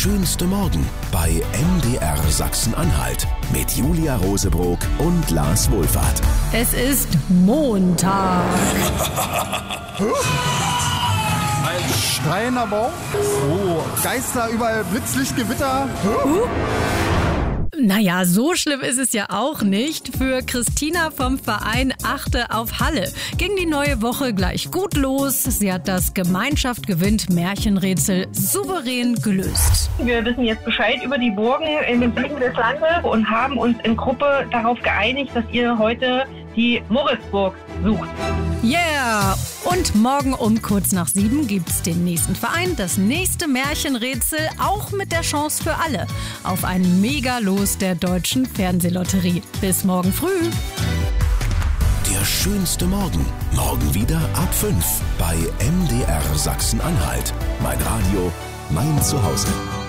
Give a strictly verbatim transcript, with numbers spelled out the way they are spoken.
schönste Morgen bei M D R Sachsen-Anhalt mit Julia Rosebrock und Lars Wohlfahrt. Es ist Montag. Ein schreiender Baum. Oh, Geister, überall Blitzlicht, Gewitter. Uh. Naja, so schlimm ist es ja auch nicht. Für Christina vom Verein Achte auf Halle ging die neue Woche gleich gut los. Sie hat das Gemeinschaft gewinnt Märchenrätsel souverän gelöst. Wir wissen jetzt Bescheid über die Burgen in den Süden des Landes und haben uns in Gruppe darauf geeinigt, dass ihr heute die Moritzburg sucht. Yeah! Und morgen um kurz nach sieben gibt's den nächsten Verein, das nächste Märchenrätsel, auch mit der Chance für alle auf ein Mega-Los der Deutschen Fernsehlotterie. Bis morgen früh. Der schönste Morgen. Morgen wieder ab fünf bei M D R Sachsen-Anhalt. Mein Radio, mein Zuhause.